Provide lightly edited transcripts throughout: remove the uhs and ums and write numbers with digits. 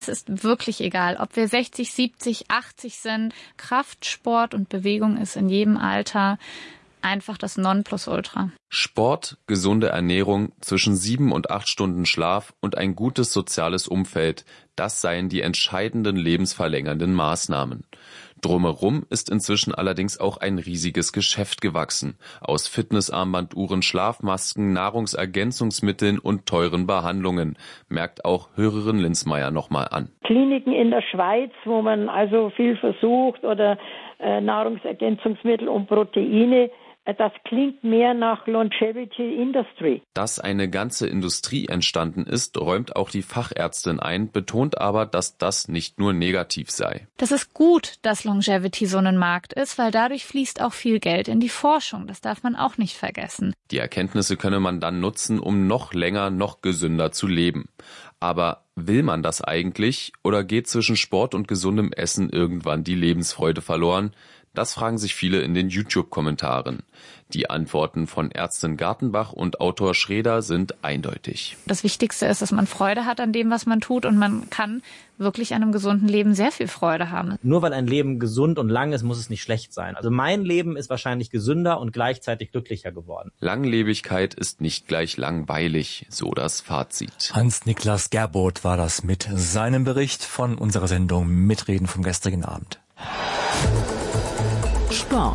Es ist wirklich egal, ob wir 60, 70, 80 sind. Kraft, Sport und Bewegung ist in jedem Alter einfach das Nonplusultra. Sport, gesunde Ernährung, zwischen 7 und 8 Stunden Schlaf und ein gutes soziales Umfeld, das seien die entscheidenden lebensverlängernden Maßnahmen. Drumherum ist inzwischen allerdings auch ein riesiges Geschäft gewachsen. Aus Fitnessarmbanduhren, Schlafmasken, Nahrungsergänzungsmitteln und teuren Behandlungen, merkt auch Hörerin Linsmeier nochmal an. Kliniken in der Schweiz, wo man also viel versucht, oder Nahrungsergänzungsmittel und Proteine, das klingt mehr nach Longevity Industry. Dass eine ganze Industrie entstanden ist, räumt auch die Fachärztin ein, betont aber, dass das nicht nur negativ sei. Das ist gut, dass Longevity so ein Markt ist, weil dadurch fließt auch viel Geld in die Forschung. Das darf man auch nicht vergessen. Die Erkenntnisse könne man dann nutzen, um noch länger, noch gesünder zu leben. Aber will man das eigentlich oder geht zwischen Sport und gesundem Essen irgendwann die Lebensfreude verloren? Das fragen sich viele in den YouTube-Kommentaren. Die Antworten von Ärztin Gartenbach und Autor Schreder sind eindeutig. Das Wichtigste ist, dass man Freude hat an dem, was man tut, und man kann wirklich an einem gesunden Leben sehr viel Freude haben. Nur weil ein Leben gesund und lang ist, muss es nicht schlecht sein. Also mein Leben ist wahrscheinlich gesünder und gleichzeitig glücklicher geworden. Langlebigkeit ist nicht gleich langweilig, so das Fazit. Hans-Niklas Gerboth war das mit seinem Bericht von unserer Sendung Mitreden vom gestrigen Abend. Sport.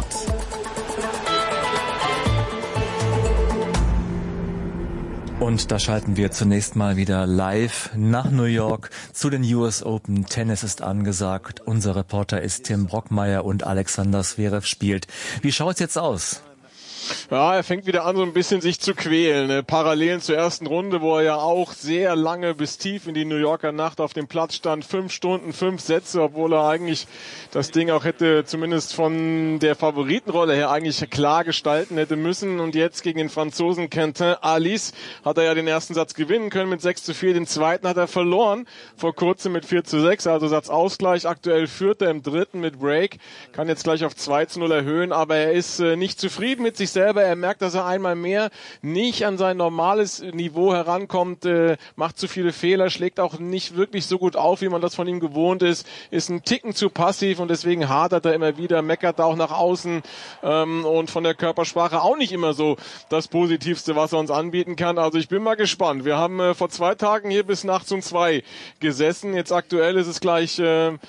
Und da schalten wir zunächst mal wieder live nach New York zu den US Open. Tennis ist angesagt. Unser Reporter ist Tim Brockmeier und Alexander Zverev spielt. Wie schaut's jetzt aus? Ja, er fängt wieder an, so ein bisschen sich zu quälen. Parallelen zur ersten Runde, wo er ja auch sehr lange bis tief in die New Yorker Nacht auf dem Platz stand. 5 Stunden, 5 Sätze, obwohl er eigentlich das Ding auch hätte zumindest von der Favoritenrolle her eigentlich klar gestalten hätte müssen. Und jetzt gegen den Franzosen Quentin Alice hat er ja den ersten Satz gewinnen können mit 6:4. Den zweiten hat er verloren vor kurzem mit 4:6. Also Satzausgleich. Aktuell führt er im dritten mit Break. Kann jetzt gleich auf 2:0 erhöhen. Aber er ist nicht zufrieden mit sich selber. Er merkt, dass er einmal mehr nicht an sein normales Niveau herankommt, macht zu viele Fehler, schlägt auch nicht wirklich so gut auf, wie man das von ihm gewohnt ist ein Ticken zu passiv und deswegen hadert er immer wieder, meckert auch nach außen und von der Körpersprache auch nicht immer so das Positivste, was er uns anbieten kann. Also ich bin mal gespannt. Wir haben vor 2 Tagen hier bis nachts um 2 gesessen. Jetzt aktuell ist es gleich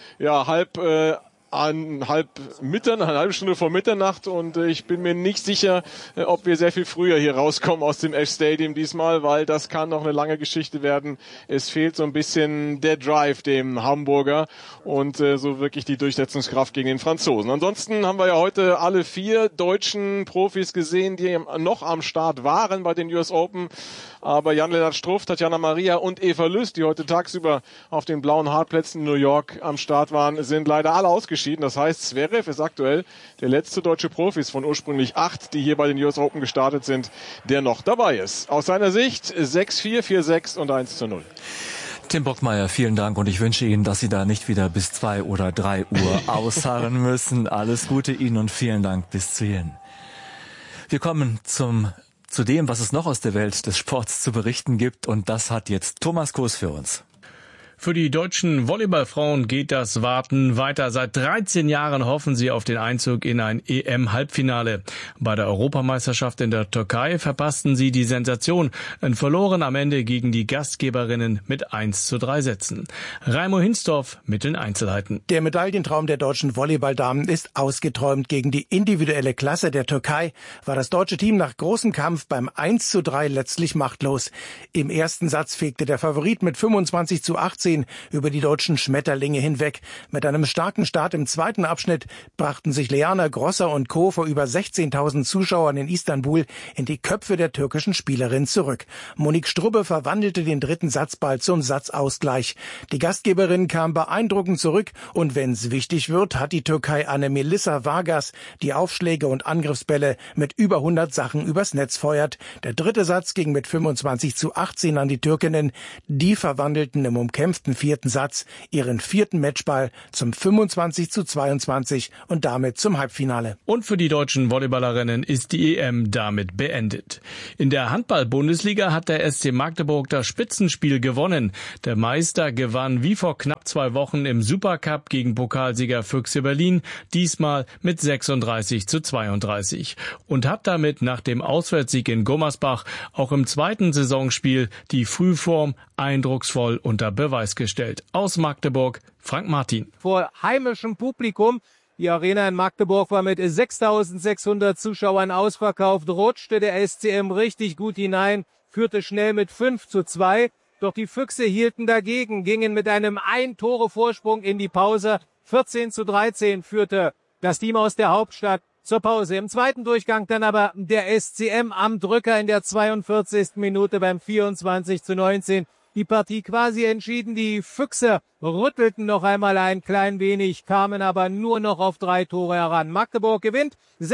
eine halbe Stunde vor Mitternacht und ich bin mir nicht sicher, ob wir sehr viel früher hier rauskommen aus dem Ash Stadium diesmal, weil das kann noch eine lange Geschichte werden. Es fehlt so ein bisschen der Drive dem Hamburger und so wirklich die Durchsetzungskraft gegen den Franzosen. Ansonsten haben wir ja heute alle 4 deutschen Profis gesehen, die noch am Start waren bei den US Open. Aber Jan-Lennart Struff, Tatjana Maria und Eva Lüst, die heute tagsüber auf den blauen Hartplätzen in New York am Start waren, sind leider alle ausgeschieden. Das heißt, Zverev ist aktuell der letzte deutsche Profis von ursprünglich 8, die hier bei den US Open gestartet sind, der noch dabei ist. Aus seiner Sicht 6:4, 4:6 und 1:0. Tim Brockmeier, vielen Dank und ich wünsche Ihnen, dass Sie da nicht wieder bis 2 oder 3 Uhr ausharren müssen. Alles Gute Ihnen und vielen Dank bis zu Ihnen. Wir kommen zu dem, was es noch aus der Welt des Sports zu berichten gibt, und das hat jetzt Thomas Koos für uns. Für die deutschen Volleyballfrauen geht das Warten weiter. Seit 13 Jahren hoffen sie auf den Einzug in ein EM-Halbfinale. Bei der Europameisterschaft in der Türkei verpassten sie die Sensation und verloren am Ende gegen die Gastgeberinnen mit 1:3 Sätzen. Raimo Hinsdorf mit den Einzelheiten. Der Medaillentraum der deutschen Volleyballdamen ist ausgeträumt. Gegen die individuelle Klasse der Türkei war das deutsche Team nach großem Kampf beim 1:3 letztlich machtlos. Im ersten Satz fegte der Favorit mit 25:18 über die deutschen Schmetterlinge hinweg. Mit einem starken Start im zweiten Abschnitt brachten sich Leana Grosser und Co. vor über 16.000 Zuschauern in Istanbul in die Köpfe der türkischen Spielerin zurück. Monique Strubbe verwandelte den dritten Satzball zum Satzausgleich. Die Gastgeberin kam beeindruckend zurück und wenn es wichtig wird, hat die Türkei Anne-Melissa Vargas die Aufschläge und Angriffsbälle mit über 100 Sachen übers Netz feuert. Der dritte Satz ging mit 25:18 an die Türkinnen. Die verwandelten im Umkämpften vierten Satz ihren 4. Matchball zum 25:22 und damit zum Halbfinale. Und für die deutschen Volleyballerinnen ist die EM damit beendet. In der Handball-Bundesliga hat der SC Magdeburg das Spitzenspiel gewonnen. Der Meister gewann wie vor knapp 2 Wochen im Supercup gegen Pokalsieger Füchse Berlin, diesmal mit 36:32 und hat damit nach dem Auswärtssieg in Gummersbach auch im zweiten Saisonspiel die Frühform eindrucksvoll unter Beweis gestellt. Aus Magdeburg, Frank Martin. Vor heimischem Publikum. Die Arena in Magdeburg war mit 6.600 Zuschauern ausverkauft, rutschte der SCM richtig gut hinein, führte schnell mit 5:2. Doch die Füchse hielten dagegen, gingen mit einem 1-Tore-Vorsprung in die Pause. 14:13 führte das Team aus der Hauptstadt zur Pause. Im zweiten Durchgang dann aber der SCM am Drücker in der 42. Minute beim 24:19. Die Partie quasi entschieden. Die Füchse rüttelten noch einmal ein klein wenig, kamen aber nur noch auf 3 Tore heran. Magdeburg gewinnt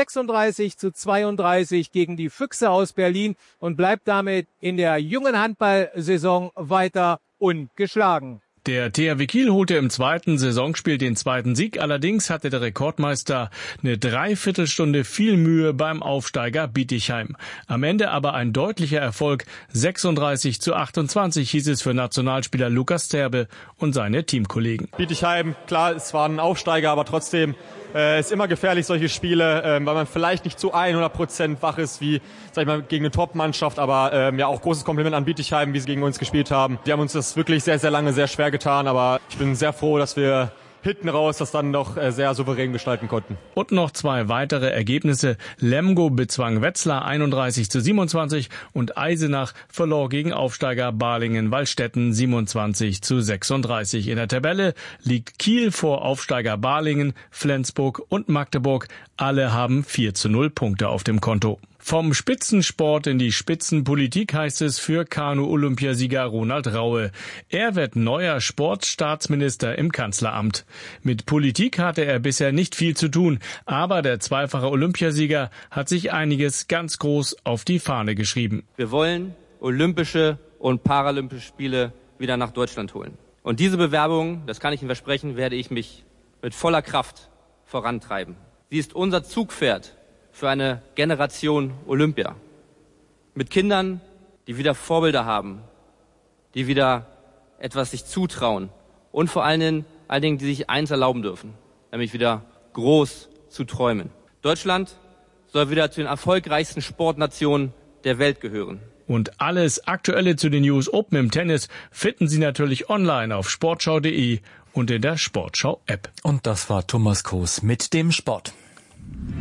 36:32 gegen die Füchse aus Berlin und bleibt damit in der jungen Handballsaison weiter ungeschlagen. Der THW Kiel holte im zweiten Saisonspiel den zweiten Sieg. Allerdings hatte der Rekordmeister eine Dreiviertelstunde viel Mühe beim Aufsteiger Bietigheim. Am Ende aber ein deutlicher Erfolg. 36:28 hieß es für Nationalspieler Lukas Terbe und seine Teamkollegen. Bietigheim, klar, es war ein Aufsteiger, aber trotzdem ist immer gefährlich, solche Spiele, weil man vielleicht nicht zu 100% wach ist, wie, sag ich mal, gegen eine Top-Mannschaft, aber ja, auch großes Kompliment an Bietigheim, wie sie gegen uns gespielt haben. Die haben uns das wirklich sehr, sehr lange sehr schwer getan, aber ich bin sehr froh, dass wir hinten raus das dann doch sehr souverän gestalten konnten. Und noch 2 weitere Ergebnisse. Lemgo bezwang Wetzlar 31:27 und Eisenach verlor gegen Aufsteiger Balingen-Wallstätten 27:36. In der Tabelle liegt Kiel vor Aufsteiger Balingen, Flensburg und Magdeburg. Alle haben 4:0 Punkte auf dem Konto. Vom Spitzensport in die Spitzenpolitik heißt es für Kanu-Olympiasieger Ronald Raue. Er wird neuer Sportstaatsminister im Kanzleramt. Mit Politik hatte er bisher nicht viel zu tun, aber der zweifache Olympiasieger hat sich einiges ganz groß auf die Fahne geschrieben. Wir wollen Olympische und Paralympische Spiele wieder nach Deutschland holen. Und diese Bewerbung, das kann ich Ihnen versprechen, werde ich mich mit voller Kraft vorantreiben. Sie ist unser Zugpferd für eine Generation Olympia. Mit Kindern, die wieder Vorbilder haben, die wieder etwas sich zutrauen und vor allen Dingen, die sich eins erlauben dürfen, nämlich wieder groß zu träumen. Deutschland soll wieder zu den erfolgreichsten Sportnationen der Welt gehören. Und alles Aktuelle zu den US Open im Tennis finden Sie natürlich online auf sportschau.de und in der Sportschau-App. Und das war Thomas Koos mit dem Sport.